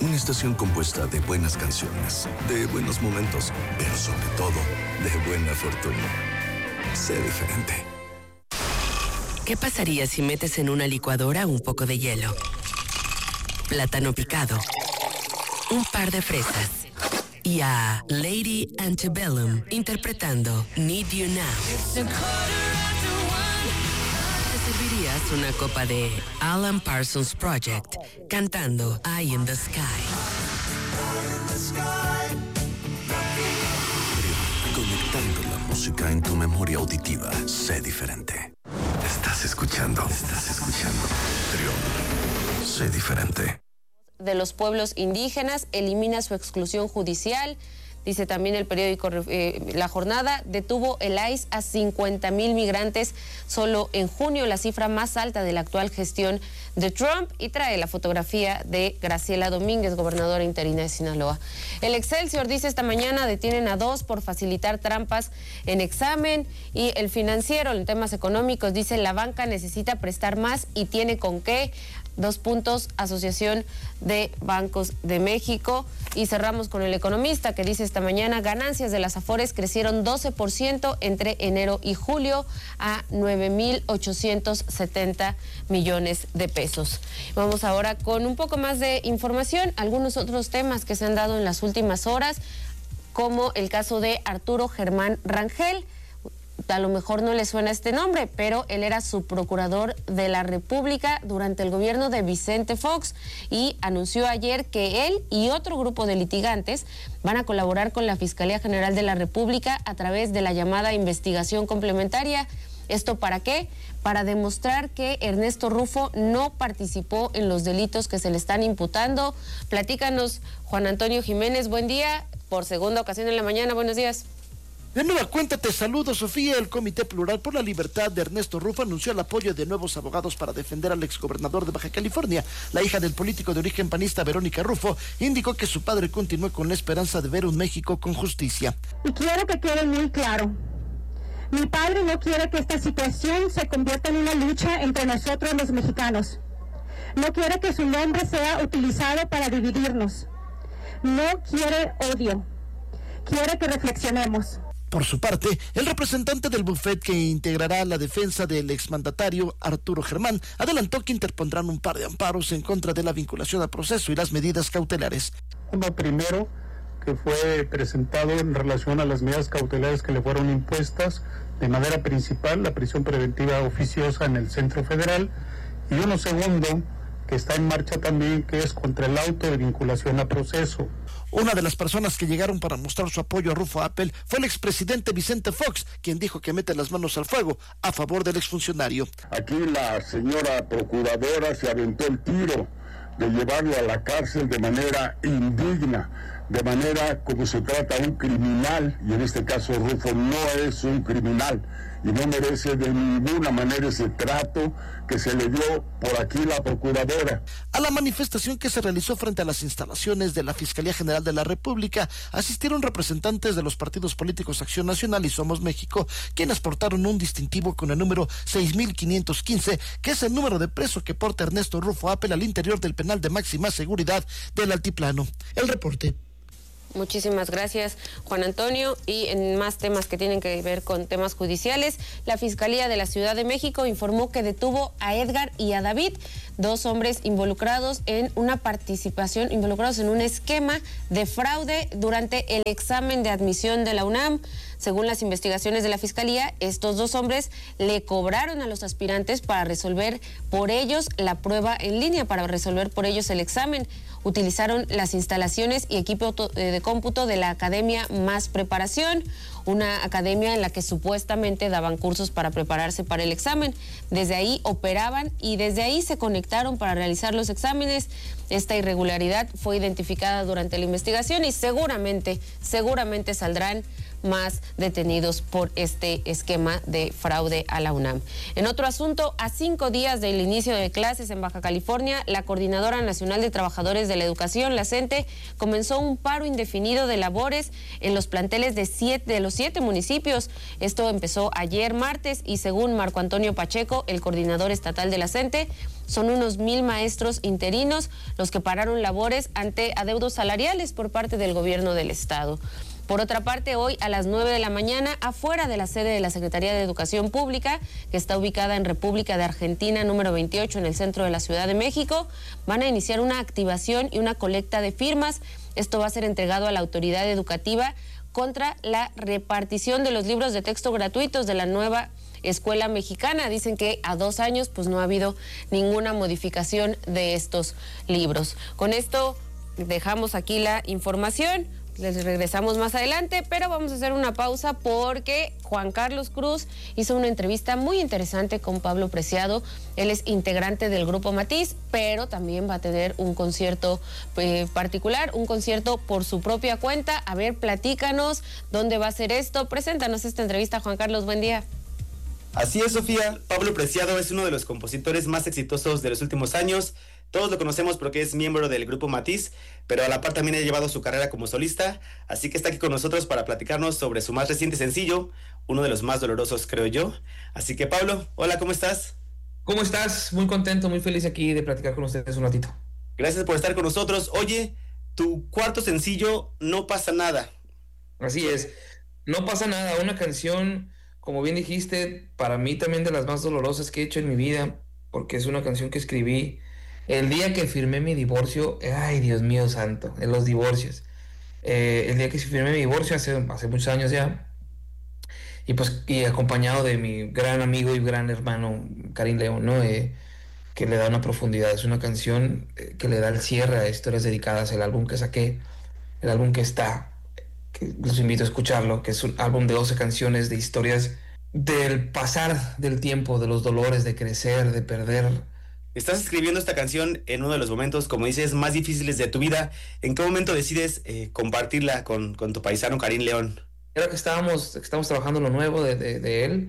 Una estación compuesta de buenas canciones, de buenos momentos, pero sobre todo, de buena fortuna. Sé diferente. ¿Qué pasaría si metes en una licuadora un poco de hielo, plátano picado, un par de fresas y a Lady Antebellum interpretando Need You Now? Te servirías una copa de Alan Parsons Project cantando Eye in the Sky. Conectando la música en tu memoria auditiva. Sé diferente. Estás escuchando Trión. Sé diferente. De los pueblos indígenas, elimina su exclusión judicial. Dice también el periódico La Jornada, detuvo el ICE a 50,000 migrantes solo en junio, la cifra más alta de la actual gestión de Trump, y trae la fotografía de Graciela Domínguez, gobernadora interina de Sinaloa. El Excelsior dice esta mañana detienen a 2 por facilitar trampas en examen, y el Financiero en temas económicos dice la banca necesita prestar más y tiene con qué. 2 puntos, Asociación de Bancos de México. Y cerramos con El Economista, que dice esta mañana, ganancias de las Afores crecieron 12% entre enero y julio a 9,870 millones de pesos. Vamos ahora con un poco más de información, algunos otros temas que se han dado en las últimas horas, como el caso de Arturo Germán Rangel. A lo mejor no le suena este nombre, pero él era subprocurador de la República durante el gobierno de Vicente Fox y anunció ayer que él y otro grupo de litigantes van a colaborar con la Fiscalía General de la República a través de la llamada investigación complementaria. ¿Esto para qué? Para demostrar que Ernesto Rufo no participó en los delitos que se le están imputando. Platícanos, Juan Antonio Jiménez, buen día, por segunda ocasión en la mañana, buenos días. De nueva cuenta te saludo, Sofía. El Comité Plural por la Libertad de Ernesto Rufo anunció el apoyo de nuevos abogados para defender al exgobernador de Baja California. La hija del político de origen panista, Verónica Rufo, indicó que su padre continúa con la esperanza de ver un México con justicia. Y quiero que quede muy claro, mi padre no quiere que esta situación se convierta en una lucha entre nosotros los mexicanos. No quiere que su nombre sea utilizado para dividirnos. No quiere odio. Quiere que reflexionemos. Por su parte, el representante del bufete que integrará la defensa del exmandatario Arturo Germán adelantó que interpondrán un par de amparos en contra de la vinculación al proceso y las medidas cautelares. Uno primero, que fue presentado en relación a las medidas cautelares que le fueron impuestas, de manera principal la prisión preventiva oficiosa en el Centro Federal, y uno segundo, que está en marcha también, que es contra el auto de vinculación a proceso. Una de las personas que llegaron para mostrar su apoyo a Rufo Appel fue el expresidente Vicente Fox, quien dijo que mete las manos al fuego a favor del exfuncionario. Aquí la señora procuradora se aventó el tiro de llevarlo a la cárcel de manera indigna, de manera como se trata a un criminal, y en este caso Rufo no es un criminal y no merece de ninguna manera ese trato que se le dio por aquí la procuradora. A la manifestación que se realizó frente a las instalaciones de la Fiscalía General de la República asistieron representantes de los partidos políticos Acción Nacional y Somos México, quienes portaron un distintivo con el número 6515, que es el número de preso que porta Ernesto Rufo Appel al interior del penal de máxima seguridad del Altiplano. El reporte. Muchísimas gracias, Juan Antonio. Y en más temas que tienen que ver con temas judiciales, la Fiscalía de la Ciudad de México informó que detuvo a Edgar y a David, 2 hombres involucrados en un esquema de fraude durante el examen de admisión de la UNAM. Según las investigaciones de la Fiscalía, estos 2 hombres le cobraron a los aspirantes para resolver por ellos la prueba en línea, para resolver por ellos el examen. Utilizaron las instalaciones y equipo de cómputo de la Academia Más Preparación, una academia en la que supuestamente daban cursos para prepararse para el examen. Desde ahí operaban y desde ahí se conectaron para realizar los exámenes. Esta irregularidad fue identificada durante la investigación y seguramente saldrán más detenidos por este esquema de fraude a la UNAM. En otro asunto, a 5 días del inicio de clases en Baja California, la Coordinadora Nacional de Trabajadores de la Educación, la CENTE, comenzó un paro indefinido de labores en los planteles de los 7 municipios. Esto empezó ayer martes y según Marco Antonio Pacheco, el coordinador estatal de la CENTE, son unos 1,000 maestros interinos los que pararon labores ante adeudos salariales por parte del gobierno del estado. Por otra parte, hoy a las 9 de la mañana, afuera de la sede de la Secretaría de Educación Pública, que está ubicada en República de Argentina, número 28, en el centro de la Ciudad de México, van a iniciar una activación y una colecta de firmas. Esto va a ser entregado a la autoridad educativa contra la repartición de los libros de texto gratuitos de la nueva escuela mexicana. Dicen que a 2 años pues no ha habido ninguna modificación de estos libros. Con esto dejamos aquí la información. Les regresamos más adelante, pero vamos a hacer una pausa porque Juan Carlos Cruz hizo una entrevista muy interesante con Pablo Preciado. Él es integrante del Grupo Matiz, pero también va a tener un concierto particular, un concierto por su propia cuenta. A ver, platícanos dónde va a ser esto. Preséntanos esta entrevista, Juan Carlos. Buen día. Así es, Sofía. Pablo Preciado es uno de los compositores más exitosos de los últimos años. Todos lo conocemos porque es miembro del Grupo Matiz, pero a la par también ha llevado su carrera como solista, así que está aquí con nosotros para platicarnos sobre su más reciente sencillo, uno de los más dolorosos, creo yo. Así que, Pablo, hola, ¿cómo estás? ¿Cómo estás? Muy contento, muy feliz aquí de platicar con ustedes un ratito. Gracias por estar con nosotros. Oye, tu cuarto sencillo, No pasa nada. Así es, No pasa nada, una canción, como bien dijiste, para mí también de las más dolorosas que he hecho en mi vida, porque es una canción que escribí el día que firmé mi divorcio. Ay, Dios mío santo, en los divorcios. El día que firmé mi divorcio hace muchos años ya, y acompañado de mi gran amigo y gran hermano, Karim León, ¿no? Que le da una profundidad. Es una canción que le da el cierre a Historias Dedicadas, el álbum que saqué, el álbum que los invito a escucharlo, que es un álbum de 12 canciones de historias del pasar del tiempo, de los dolores, de crecer, de perder. Estás escribiendo esta canción en uno de los momentos, como dices, más difíciles de tu vida. ¿En qué momento decides compartirla con tu paisano Karim León? Era que estábamos trabajando lo nuevo de él.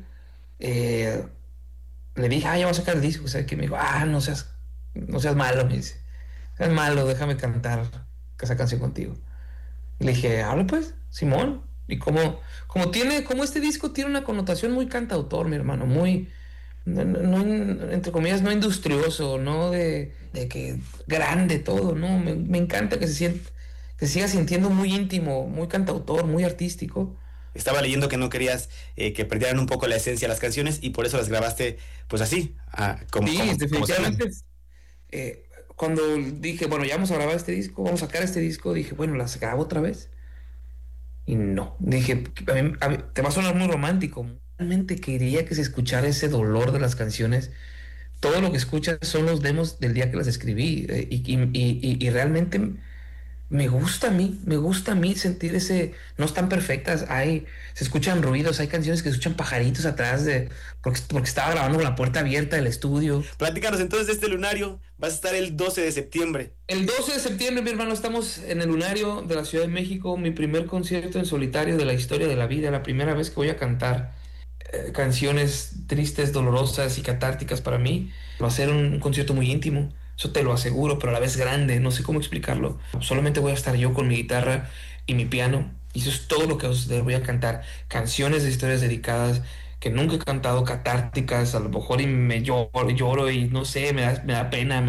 Le dije, ya vamos a sacar el disco. O sea, que me dijo, no seas malo, me dice. Seas malo, déjame cantar esa canción contigo. Y le dije, habla pues, Simón. Y como este disco tiene una connotación muy cantautor, mi hermano, muy... No, entre comillas, no industrioso, no de que grande todo, no, me encanta que se siga sintiendo muy íntimo, muy cantautor, muy artístico. Estaba leyendo que no querías que perdieran un poco la esencia de las canciones y por eso las grabaste pues así, sí, definitivamente. Cuando dije, bueno, ya vamos a grabar este disco, vamos a sacar este disco, dije, bueno, ¿las grabo otra vez? Y no, dije, a mí, te va a sonar muy romántico. Realmente quería que se escuchara ese dolor de las canciones. Todo lo que escuchas son los demos del día que las escribí, y realmente me gusta a mí sentir ese... No están perfectas, se escuchan ruidos, hay canciones que se escuchan pajaritos atrás porque estaba grabando con la puerta abierta del estudio. Platícanos entonces de este lunario. Vas a estar el 12 de septiembre. El 12 de septiembre, mi hermano, estamos en el lunario de la Ciudad de México, mi primer concierto en solitario de la historia de la vida, la primera vez que voy a cantar canciones tristes, dolorosas y catárticas para mí. Va a ser un concierto muy íntimo, eso te lo aseguro, pero a la vez grande, no sé cómo explicarlo. Solamente voy a estar yo con mi guitarra y mi piano, y eso es todo lo que voy a cantar. Canciones de historias dedicadas que nunca he cantado, catárticas, a lo mejor, y me lloro y no sé, me da pena,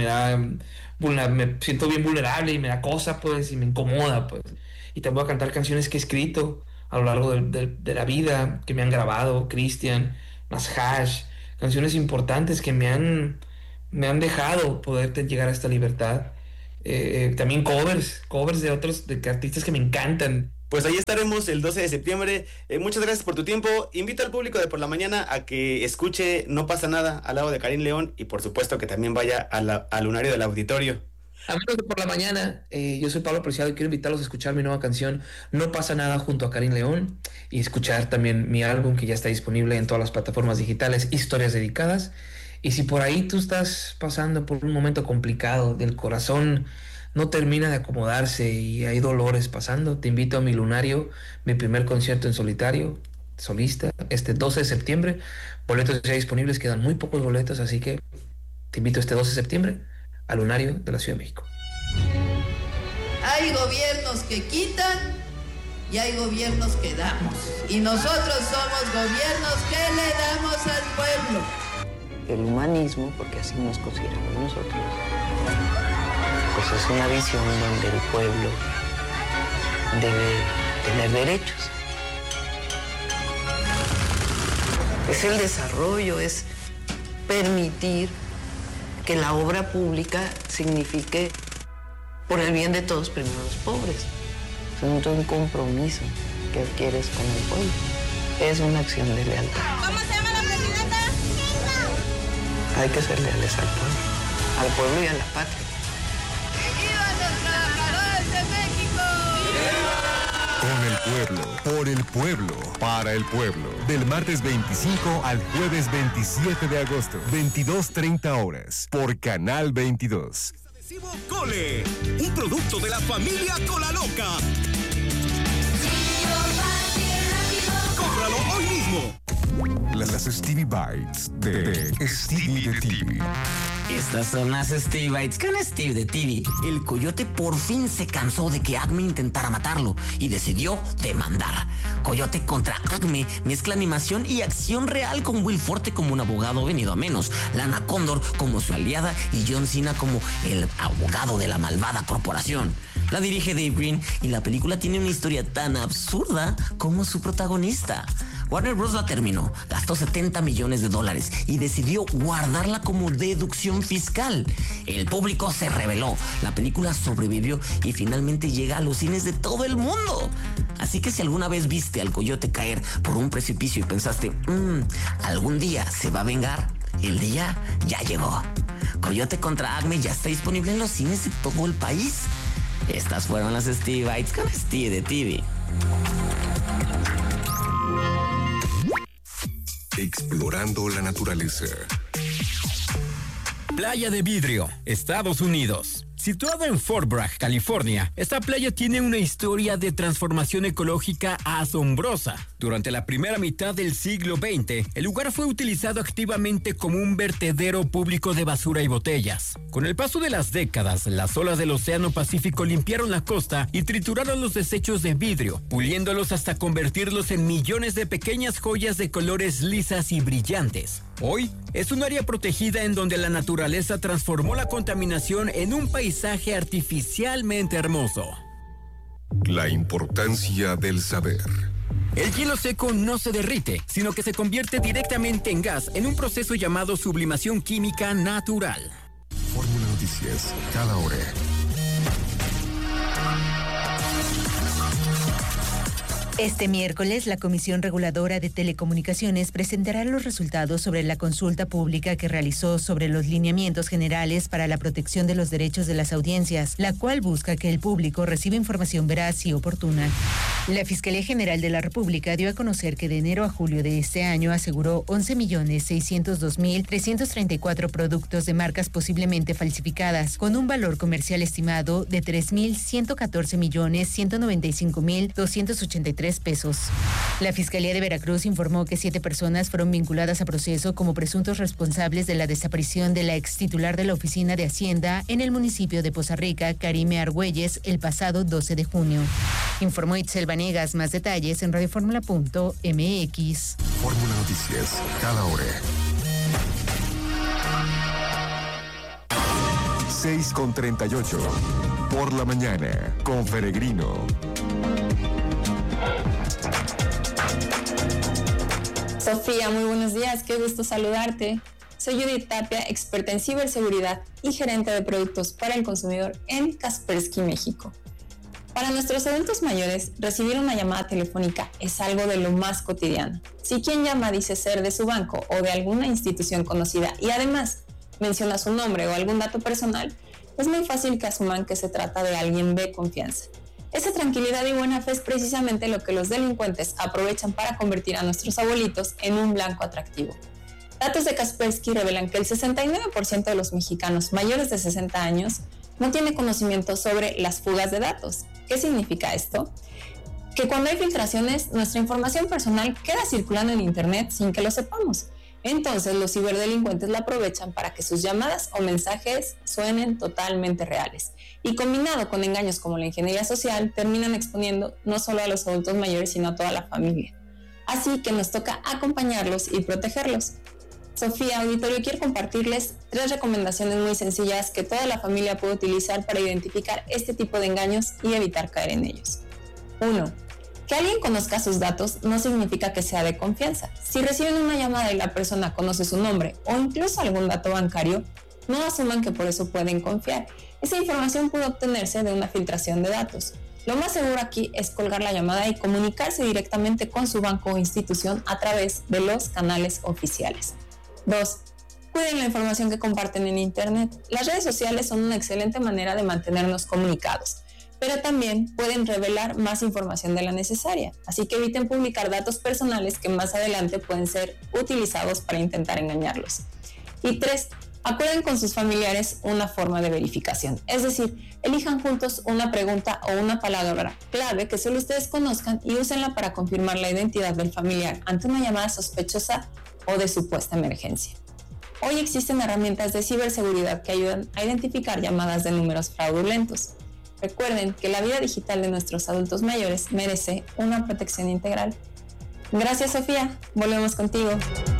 me siento bien vulnerable y me da cosa, pues, y me incomoda, pues. Y te voy a cantar canciones que he escrito a lo largo de la vida, que me han grabado Cristian, las Hash, canciones importantes que me han dejado poder llegar a esta libertad. También covers de otros artistas que me encantan. Pues ahí estaremos el 12 de septiembre. Muchas gracias por tu tiempo. Invito al público de Por la Mañana a que escuche No pasa nada al lado de Karim León, y por supuesto que también vaya al lunario del auditorio. Amigos de Por la Mañana, yo soy Pablo Preciado y quiero invitarlos a escuchar mi nueva canción No pasa nada junto a Karim León, y escuchar también mi álbum que ya está disponible en todas las plataformas digitales, Historias Dedicadas. Y si por ahí tú estás pasando por un momento complicado del corazón, no termina de acomodarse y hay dolores pasando. Te invito a mi lunario, mi primer concierto en solitario, solista, este 12 de septiembre. Boletos ya disponibles, quedan muy pocos boletos, así que te invito este 12 de septiembre al lunario de la Ciudad de México. Hay gobiernos que quitan y hay gobiernos que damos. Y nosotros somos gobiernos que le damos al pueblo. El humanismo, porque así nos consideramos nosotros, pues es una visión donde el pueblo debe tener derechos. Es el desarrollo, es permitir que la obra pública signifique por el bien de todos, primero los pobres. Es un compromiso que adquieres con el pueblo. Es una acción de lealtad. ¿Cómo se llama la presidenta? Hay que ser leales al pueblo y a la patria. ¡Vivan los trabajadores de México! Con el pueblo, por el pueblo, para el pueblo. Del martes 25 al jueves 27 de agosto, 22:30 horas, por Canal 22. Cole, un producto de la familia Cola Loca. ¡Cómpralo hoy mismo! Las Stevie Bites de Stevie de TV. Estas son las Stevie Bites con Steve de TV. El coyote por fin se cansó de que Acme intentara matarlo y decidió demandar. Coyote contra Acme mezcla animación y acción real con Will Forte como un abogado venido a menos, Lana Condor como su aliada y John Cena como el abogado de la malvada corporación. La dirige Dave Green y la película tiene una historia tan absurda como su protagonista. Warner Bros. La terminó, gastó $70 millones y decidió guardarla como deducción fiscal. El público se rebeló, la película sobrevivió y finalmente llega a los cines de todo el mundo. Así que si alguna vez viste al coyote caer por un precipicio y pensaste, algún día se va a vengar, el día ya llegó. Coyote contra Acme ya está disponible en los cines de todo el país. Estas fueron las Stevie Bites con Steve de TV. Explorando la naturaleza. Playa de Vidrio, Estados Unidos. Situada en Fort Bragg, California, esta playa tiene una historia de transformación ecológica asombrosa. Durante la primera mitad del siglo XX, el lugar fue utilizado activamente como un vertedero público de basura y botellas. Con el paso de las décadas, las olas del Océano Pacífico limpiaron la costa y trituraron los desechos de vidrio, puliéndolos hasta convertirlos en millones de pequeñas joyas de colores lisas y brillantes. Hoy es un área protegida en donde la naturaleza transformó la contaminación en un paisaje artificialmente hermoso. La importancia del saber. El hielo seco no se derrite, sino que se convierte directamente en gas en un proceso llamado sublimación química natural. Fórmula Noticias, cada hora. Este miércoles, la Comisión Reguladora de Telecomunicaciones presentará los resultados sobre la consulta pública que realizó sobre los lineamientos generales para la protección de los derechos de las audiencias, la cual busca que el público reciba información veraz y oportuna. La Fiscalía General de la República dio a conocer que de enero a julio de este año aseguró 11.602.334 productos de marcas posiblemente falsificadas, con un valor comercial estimado de 3.114.195.283 pesos. La Fiscalía de Veracruz informó que 7 personas fueron vinculadas a proceso como presuntos responsables de la desaparición de la extitular de la Oficina de Hacienda en el municipio de Poza Rica, Karime Argüelles, el pasado 12 de junio. Informó Itzel Vanegas. Más detalles en radioformula.mx. Fórmula Noticias, cada hora. 6:38. Por la mañana, con Peregrino. Sofía, muy buenos días, qué gusto saludarte. Soy Judith Tapia, experta en ciberseguridad y gerente de productos para el consumidor en Kaspersky, México. Para nuestros adultos mayores, recibir una llamada telefónica es algo de lo más cotidiano. Si quien llama dice ser de su banco o de alguna institución conocida y además menciona su nombre o algún dato personal, es muy fácil que asuman que se trata de alguien de confianza. Esa tranquilidad y buena fe es precisamente lo que los delincuentes aprovechan para convertir a nuestros abuelitos en un blanco atractivo. Datos de Kaspersky revelan que el 69% de los mexicanos mayores de 60 años no tiene conocimiento sobre las fugas de datos. ¿Qué significa esto? Que cuando hay filtraciones, nuestra información personal queda circulando en Internet sin que lo sepamos. Entonces, los ciberdelincuentes la aprovechan para que sus llamadas o mensajes suenen totalmente reales. Y combinado con engaños como la ingeniería social, terminan exponiendo no solo a los adultos mayores, sino a toda la familia. Así que nos toca acompañarlos y protegerlos. Sofía, auditorio, quiero compartirles 3 recomendaciones muy sencillas que toda la familia puede utilizar para identificar este tipo de engaños y evitar caer en ellos. 1. Que alguien conozca sus datos no significa que sea de confianza. Si reciben una llamada y la persona conoce su nombre o incluso algún dato bancario, no asuman que por eso pueden confiar. Esa información puede obtenerse de una filtración de datos. Lo más seguro aquí es colgar la llamada y comunicarse directamente con su banco o institución a través de los canales oficiales. 2. Cuiden la información que comparten en Internet. Las redes sociales son una excelente manera de mantenernos comunicados, pero también pueden revelar más información de la necesaria, así que eviten publicar datos personales que más adelante pueden ser utilizados para intentar engañarlos. Y 3. Acuerden con sus familiares una forma de verificación, es decir, elijan juntos una pregunta o una palabra clave que solo ustedes conozcan y úsenla para confirmar la identidad del familiar ante una llamada sospechosa o de supuesta emergencia. Hoy existen herramientas de ciberseguridad que ayudan a identificar llamadas de números fraudulentos. Recuerden que la vida digital de nuestros adultos mayores merece una protección integral. Gracias, Sofía. Volvemos contigo.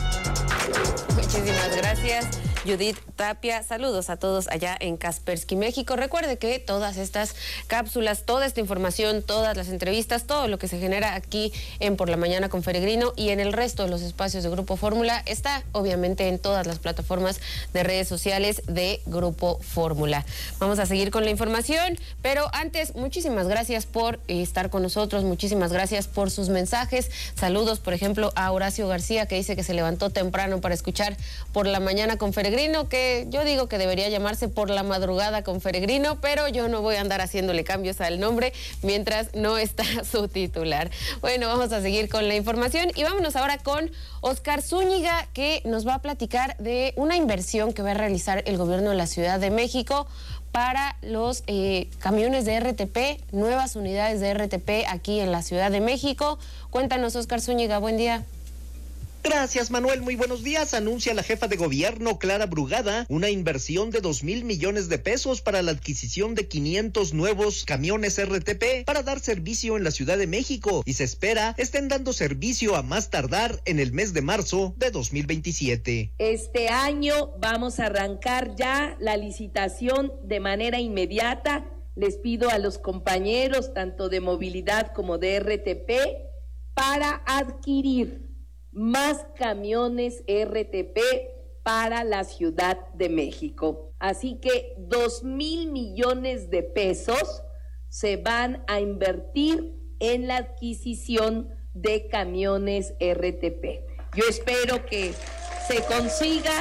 Muchísimas gracias, Judith Tapia. Saludos a todos allá en Kaspersky, México. Recuerde que todas estas cápsulas, toda esta información, todas las entrevistas, todo lo que se genera aquí en Por la Mañana con Peregrino y en el resto de los espacios de Grupo Fórmula está obviamente en todas las plataformas de redes sociales de Grupo Fórmula. Vamos a seguir con la información, pero antes, muchísimas gracias por estar con nosotros, muchísimas gracias por sus mensajes. Saludos, por ejemplo, a Horacio García, que dice que se levantó temprano para escuchar Por la Mañana con Peregrino, que yo digo que debería llamarse Por la Madrugada con Peregrino, pero yo no voy a andar haciéndole cambios al nombre mientras no está su titular. Bueno, vamos a seguir con la información y vámonos ahora con Oscar Zúñiga, que nos va a platicar de una inversión que va a realizar el gobierno de la Ciudad de México para los camiones de RTP, nuevas unidades de RTP aquí en la Ciudad de México. Cuéntanos, Oscar Zúñiga, buen día. Gracias, Manuel. Muy buenos días. Anuncia la jefa de gobierno, Clara Brugada, una inversión de 2,000 millones de pesos para la adquisición de 500 nuevos camiones RTP para dar servicio en la Ciudad de México, y se espera estén dando servicio a más tardar en el mes de marzo de 2027. Este año vamos a arrancar ya la licitación de manera inmediata. Les pido a los compañeros, tanto de movilidad como de RTP, para adquirir más camiones RTP para la Ciudad de México. Así que 2,000 millones de pesos se van a invertir en la adquisición de camiones RTP. Yo espero que se consiga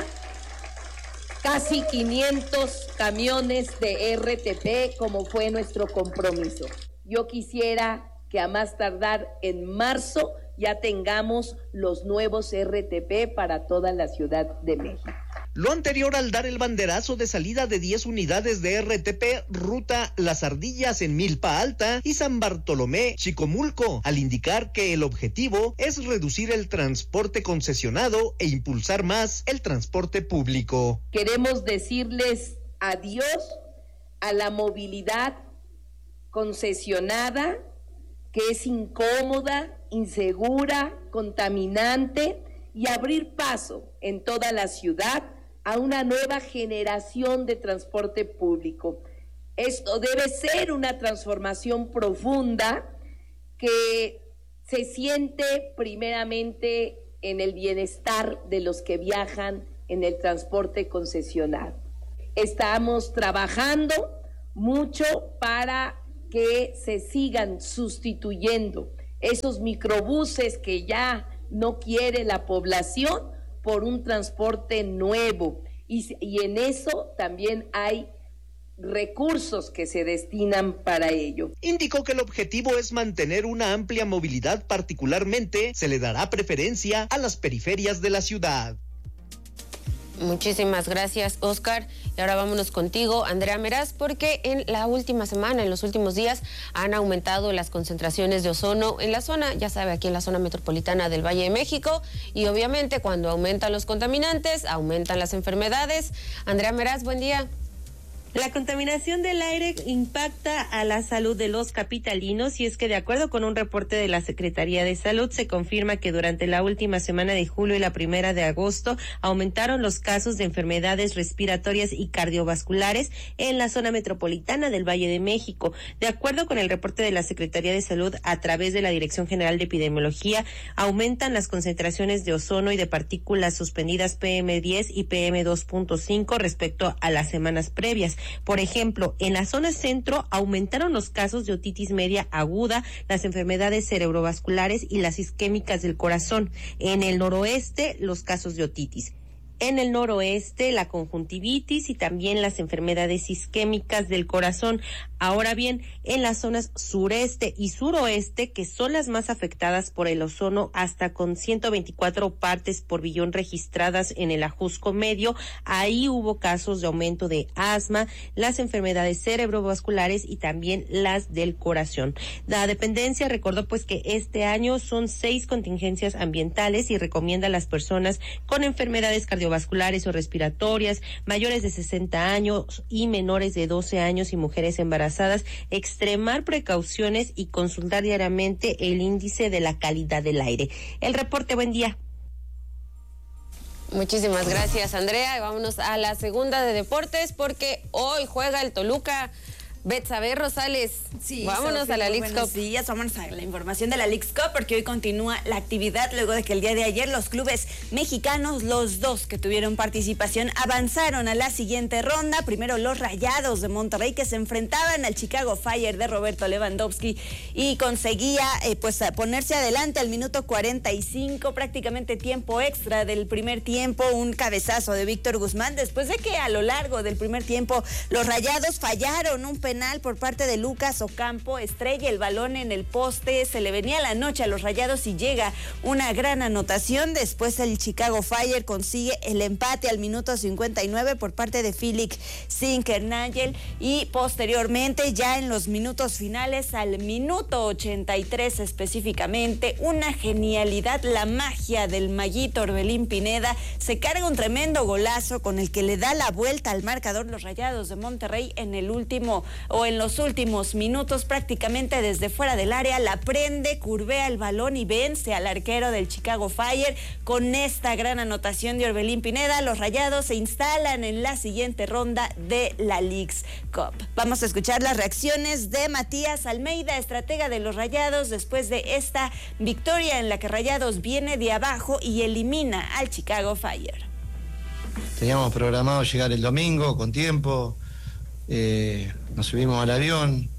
casi 500 camiones de RTP, como fue nuestro compromiso. Yo quisiera que a más tardar en marzo ya tengamos los nuevos RTP para toda la Ciudad de México. Lo anterior al dar el banderazo de salida de 10 unidades de RTP ruta Las Ardillas en Milpa Alta y San Bartolomé, Chicomulco, al indicar que el objetivo es reducir el transporte concesionado e impulsar más el transporte público. Queremos decirles adiós a la movilidad concesionada, que es incómoda, insegura, contaminante, y abrir paso en toda la ciudad a una nueva generación de transporte público. Esto debe ser una transformación profunda que se siente primeramente en el bienestar de los que viajan en el transporte concesionado. Estamos trabajando mucho para que se sigan sustituyendo esos microbuses que ya no quiere la población por un transporte nuevo, y en eso también hay recursos que se destinan para ello. Indicó que el objetivo es mantener una amplia movilidad, particularmente se le dará preferencia a las periferias de la ciudad. Muchísimas gracias, Oscar. Y ahora vámonos contigo, Andrea Meraz, porque en la última semana, en los últimos días, han aumentado las concentraciones de ozono en la zona, ya sabe, aquí en la zona metropolitana del Valle de México, y obviamente cuando aumentan los contaminantes, aumentan las enfermedades. Andrea Meraz, buen día. La contaminación del aire impacta a la salud de los capitalinos, y es que de acuerdo con un reporte de la Secretaría de Salud se confirma que durante la última semana de julio y la primera de agosto aumentaron los casos de enfermedades respiratorias y cardiovasculares en la zona metropolitana del Valle de México. De acuerdo con el reporte de la Secretaría de Salud a través de la Dirección General de Epidemiología, aumentan las concentraciones de ozono y de partículas suspendidas PM10 y PM2.5 respecto a las semanas previas. Por ejemplo, en la zona centro aumentaron los casos de otitis media aguda, las enfermedades cerebrovasculares y las isquémicas del corazón. En el noroeste, los casos de otitis. En el noroeste, la conjuntivitis y también las enfermedades isquémicas del corazón. Ahora bien, en las zonas sureste y suroeste, que son las más afectadas por el ozono, hasta con 124 partes por billón registradas en el Ajusco Medio, ahí hubo casos de aumento de asma, las enfermedades cerebrovasculares y también las del corazón. La dependencia recordó pues que este año son 6 contingencias ambientales y recomienda a las personas con enfermedades cardiovasculares o respiratorias, mayores de 60 años y menores de 12 años y mujeres embarazadas, extremar precauciones y consultar diariamente el índice de la calidad del aire. El reporte, buen día. Muchísimas gracias, Andrea. Y vámonos a la segunda de deportes, porque hoy juega el Toluca. Betsabe Rosales, sí, vámonos Sofía, a la Leagues Cup. Sí, vámonos a la información de la Leagues Cup, porque hoy continúa la actividad luego de que el día de ayer los clubes mexicanos, los 2 que tuvieron participación, avanzaron a la siguiente ronda. Primero los Rayados de Monterrey, que se enfrentaban al Chicago Fire de Roberto Lewandowski, y conseguía ponerse adelante al minuto 45, prácticamente tiempo extra del primer tiempo, un cabezazo de Víctor Guzmán, después de que a lo largo del primer tiempo los Rayados fallaron un penal por parte de Lucas Ocampo, estrella el balón en el poste, se le venía la noche a los Rayados y llega una gran anotación. Después el Chicago Fire consigue el empate al minuto 59 por parte de Félix Zinckernagel, y posteriormente ya en los minutos finales, al minuto 83 específicamente, una genialidad, la magia del maguito Orbelín Pineda, se carga un tremendo golazo con el que le da la vuelta al marcador los Rayados de Monterrey en los últimos minutos, prácticamente desde fuera del área, la prende, curvea el balón y vence al arquero del Chicago Fire. Con esta gran anotación de Orbelín Pineda, los Rayados se instalan en la siguiente ronda de la Leagues Cup. Vamos a escuchar las reacciones de Matías Almeida, estratega de los Rayados, después de esta victoria en la que Rayados viene de abajo y elimina al Chicago Fire. Teníamos programado llegar el domingo con tiempo. Nos subimos al avión,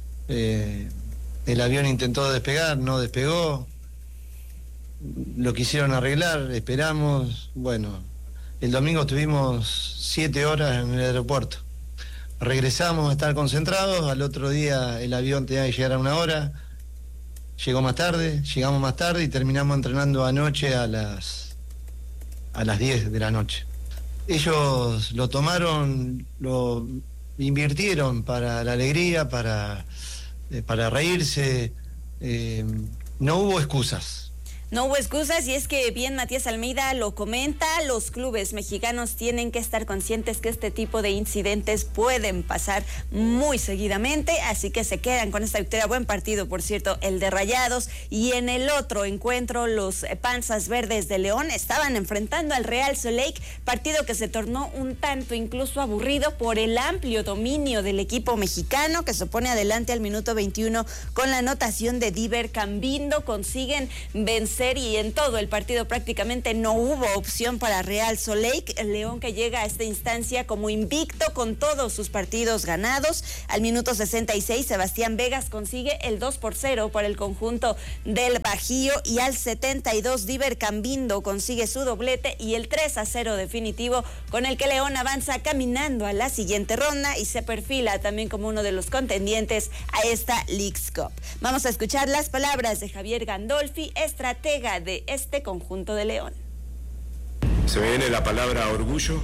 el avión intentó despegar, no despegó, lo quisieron arreglar, esperamos, bueno, el domingo estuvimos 7 horas en el aeropuerto, regresamos a estar concentrados, al otro día el avión tenía que llegar a 1 hora, llegamos más tarde y terminamos entrenando anoche a las 10 de la noche. Ellos lo tomaron, lo invirtieron para la alegría, para reírse, no hubo excusas. No hubo excusas, y es que bien Matías Almeida lo comenta, los clubes mexicanos tienen que estar conscientes que este tipo de incidentes pueden pasar muy seguidamente, así que se quedan con esta victoria. Buen partido, por cierto, el de Rayados. Y en el otro encuentro, los Panzas Verdes de León estaban enfrentando al Real Salt Lake, partido que se tornó un tanto incluso aburrido por el amplio dominio del equipo mexicano, que se pone adelante al minuto 21 con la anotación de Diver Cambindo. Consiguen vencer, y en todo el partido prácticamente no hubo opción para Real Salt Lake. El León, que llega a esta instancia como invicto con todos sus partidos ganados. Al minuto 66, Sebastián Vegas consigue el 2-0 para el conjunto del Bajío, y al 72, Diver Cambindo consigue su doblete y el 3-0 definitivo, con el que León avanza caminando a la siguiente ronda y se perfila también como uno de los contendientes a esta Leagues Cup. Vamos a escuchar las palabras de Javier Gandolfi, estratega de este conjunto de León. Se me viene la palabra orgullo,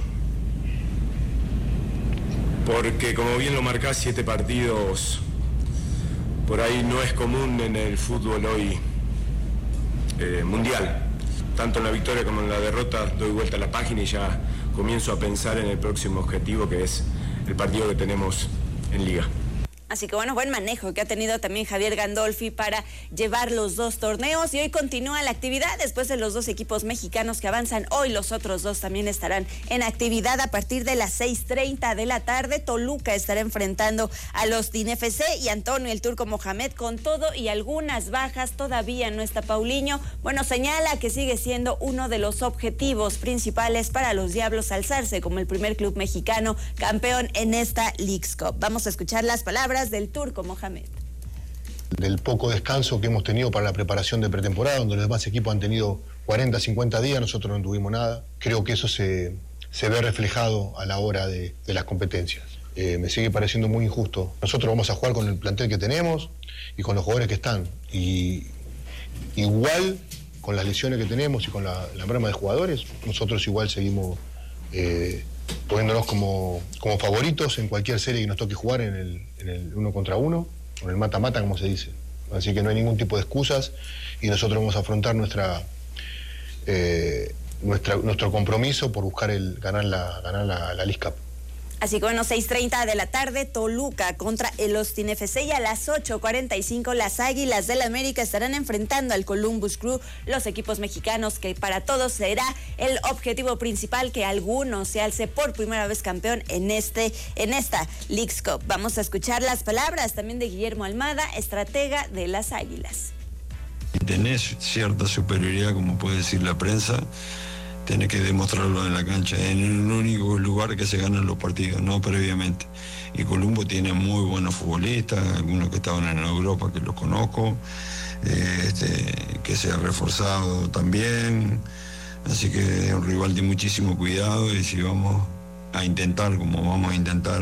porque como bien lo marcás, 7 partidos por ahí no es común en el fútbol hoy mundial. Tanto en la victoria como en la derrota doy vuelta a la página y ya comienzo a pensar en el próximo objetivo, que es el partido que tenemos en Liga. Así que bueno, buen manejo que ha tenido también Javier Gandolfi para llevar los 2 torneos, y hoy continúa la actividad después de los 2 equipos mexicanos que avanzan. Hoy los otros 2 también estarán en actividad a partir de las 6:30 de la tarde. Toluca estará enfrentando a los Austin FC y Antonio el Turco Mohamed con todo y algunas bajas. Todavía no está Paulinho. Bueno, señala que sigue siendo uno de los objetivos principales para los Diablos alzarse como el primer club mexicano campeón en esta Leagues Cup. Vamos a escuchar las palabras del Turco Mohamed. Del poco descanso que hemos tenido para la preparación de pretemporada, donde los demás equipos han tenido 40, 50 días, nosotros no tuvimos nada. Creo que eso se ve reflejado a la hora de las competencias. Me sigue pareciendo muy injusto. Nosotros vamos a jugar con el plantel que tenemos y con los jugadores que están. Y igual, con las lesiones que tenemos y con la merma de jugadores, nosotros igual seguimos poniéndonos como favoritos en cualquier serie que nos toque jugar en el 1 contra 1, o en el mata-mata, como se dice. Así que no hay ningún tipo de excusas y nosotros vamos a afrontar nuestro compromiso por buscar ganar la Leagues Cup. Así que bueno, 6:30 de la tarde, Toluca contra el Austin FC, y a las 8:45 las Águilas del América estarán enfrentando al Columbus Crew, los equipos mexicanos que para todos será el objetivo principal que alguno se alce por primera vez campeón en esta Leagues Cup. Vamos a escuchar las palabras también de Guillermo Almada, estratega de las Águilas. Tenés cierta superioridad, como puede decir la prensa, tenés que demostrarlo en la cancha, en el único lugar que se ganan los partidos, no previamente. Y Columbo tiene muy buenos futbolistas, algunos que estaban en Europa que los conozco, que se ha reforzado también, así que es un rival de muchísimo cuidado, y si vamos a intentar, como vamos a intentar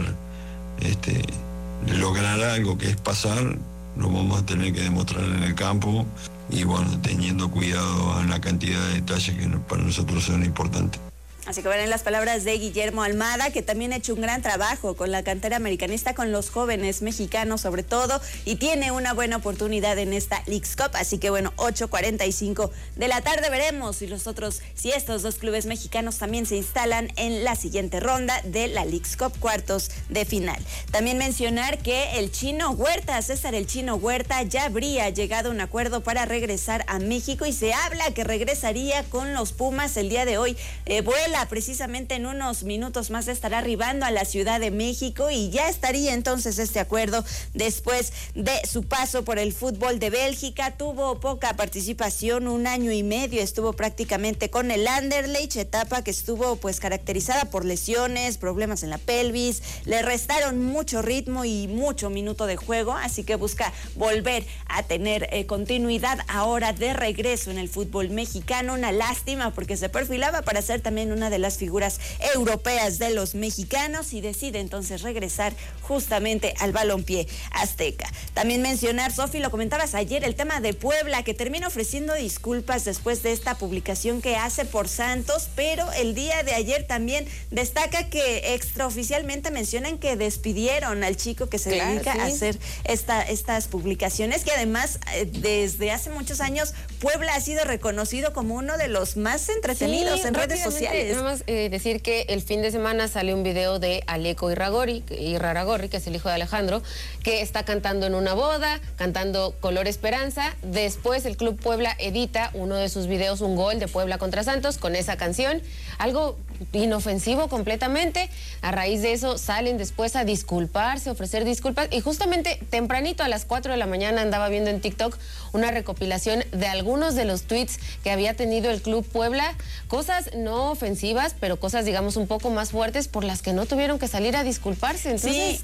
lograr algo que es pasar, lo vamos a tener que demostrar en el campo, y bueno, teniendo cuidado en la cantidad de detalles que para nosotros son importantes. Así que verán las palabras de Guillermo Almada, que también ha hecho un gran trabajo con la cantera americanista, con los jóvenes mexicanos sobre todo, y tiene una buena oportunidad en esta Leagues Cup. Así que bueno, 8:45 de la tarde veremos si estos 2 clubes mexicanos también se instalan en la siguiente ronda de la Leagues Cup, cuartos de final. También mencionar que el Chino Huerta, César el Chino Huerta, ya habría llegado a un acuerdo para regresar a México, y se habla que regresaría con los Pumas el día de hoy. Vuela precisamente en unos minutos más, estará arribando a la Ciudad de México, y ya estaría entonces este acuerdo después de su paso por el fútbol de Bélgica. Tuvo poca participación, 1 año y medio estuvo prácticamente con el Anderlecht, etapa que estuvo pues caracterizada por lesiones, problemas en la pelvis, le restaron mucho ritmo y mucho minuto de juego, así que busca volver a tener continuidad ahora de regreso en el fútbol mexicano. Una lástima, porque se perfilaba para ser también una de las figuras europeas de los mexicanos, y decide entonces regresar justamente al balompié azteca. También mencionar, Sofi, lo comentabas ayer, el tema de Puebla, que termina ofreciendo disculpas después de esta publicación que hace por Santos, pero el día de ayer también destaca que extraoficialmente mencionan que despidieron al chico que se dedica a hacer estas publicaciones, que además desde hace muchos años Puebla ha sido reconocido como uno de los más entretenidos en redes sociales. Nada más decir que el fin de semana salió un video de Aleco Irraragorri, que es el hijo de Alejandro, que está cantando en una boda, cantando Color Esperanza. Después el Club Puebla edita uno de sus videos, un gol de Puebla contra Santos, con esa canción, algo inofensivo completamente. A raíz de eso salen después a disculparse, ofrecer disculpas, y justamente tempranito a las 4 de la mañana andaba viendo en TikTok una recopilación de algunos de los tweets que había tenido el Club Puebla, cosas no ofensivas, pero cosas digamos un poco más fuertes por las que no tuvieron que salir a disculparse. Entonces, sí.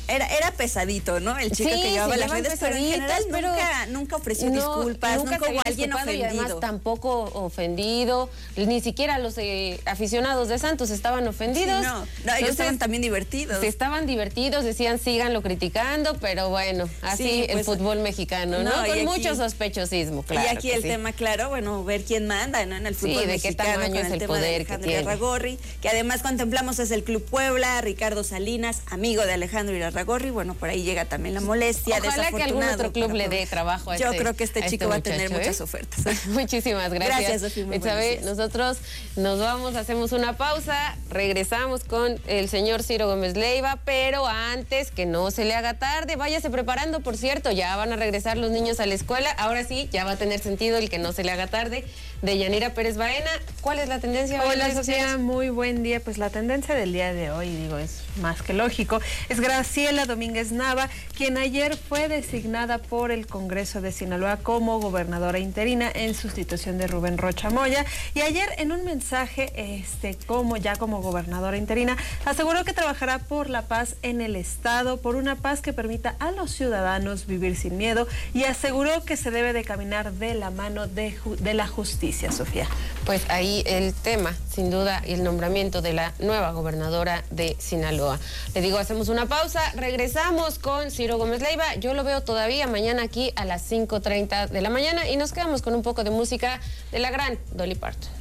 Era pesadito, ¿no? El chico que llevaba las redes, pero en general nunca ofreció disculpas, nunca hubo alguien ofendido. Y además tampoco ofendido, ni siquiera los aficionados de Santos estaban ofendidos. Sí, ellos estaban también divertidos. Estaban divertidos, decían síganlo criticando, pero bueno, así el fútbol mexicano, ¿no? Con mucho sospechosismo, claro. Y aquí el tema, claro, bueno, ver quién manda, ¿no? En el fútbol mexicano, de qué tamaño es el poder que tiene. Irarrágorri, que además contemplamos es el Club Puebla, Ricardo Salinas, amigo de Alejandro Irarrágorri, bueno, por ahí llega también la molestia. Ojalá que algún otro club le dé trabajo a Yo creo que este chico va a tener muchas ofertas. Muchísimas gracias. Gracias, Sofía. Betsabe, nosotros nos vamos, hacemos una pausa, regresamos con el señor Ciro Gómez Leiva, pero antes que no se le haga tarde, váyase preparando, por cierto, ya van a regresar los niños a la escuela, ahora sí, ya va a tener sentido el que no se le haga tarde. De Yanira Pérez Baena, ¿cuál es la tendencia? Hola, Sofía, muy buen día. Pues la tendencia del día de hoy, es más que lógico, es Graciela Domínguez Nava, quien ayer fue designada por el Congreso de Sinaloa como gobernadora interina en sustitución de Rubén Rocha Moya. Y ayer en un mensaje, como gobernadora interina, aseguró que trabajará por la paz en el estado, por una paz que permita a los ciudadanos vivir sin miedo, y aseguró que se debe de caminar de la mano de la justicia. Sofía. Pues ahí el tema, sin duda, y el nombramiento de la nueva gobernadora de Sinaloa. Le digo, hacemos una pausa, regresamos con Ciro Gómez Leiva. Yo lo veo todavía mañana aquí a las 5:30 de la mañana y nos quedamos con un poco de música de la gran Dolly Parton.